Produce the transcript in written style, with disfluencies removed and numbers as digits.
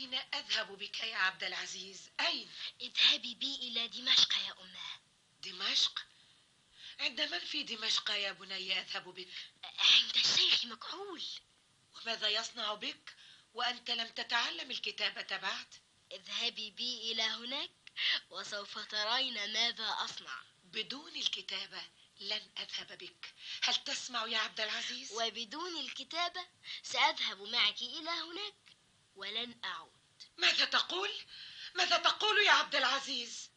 أين أذهب بك يا عبد العزيز؟ أين؟ اذهبي بي إلى دمشق يا أماه. دمشق؟ عند من في دمشق يا بني أذهب بك؟ عند الشيخ مكحول. وماذا يصنع بك وأنت لم تتعلم الكتابة بعد؟ اذهبي بي إلى هناك وسوف ترين ماذا أصنع. بدون الكتابة لن أذهب بك. هل تسمع يا عبد العزيز؟ وبدون الكتابة سأذهب معك إلى هناك ولن أعود. ماذا تقول؟ ماذا تقول يا عبد العزيز؟